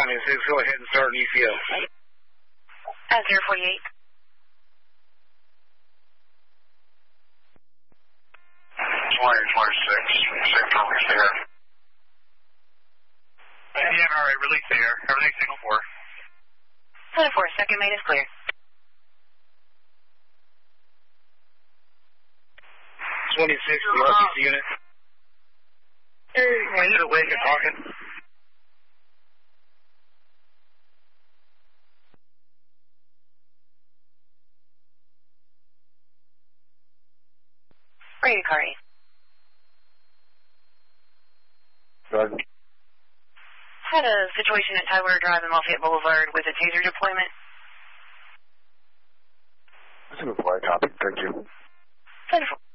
26, go ahead and start an ECO. 048. 26, safe for release there. Yeah, all right, release there. Everything signal 4. 24, second main is clear. 26, the RPC unit. Hey, when you're awake and talking. Radio car 8. Go ahead. Had a situation at Tyler Drive and Lafayette Boulevard with a taser deployment. This is a copy. Thank you. 24.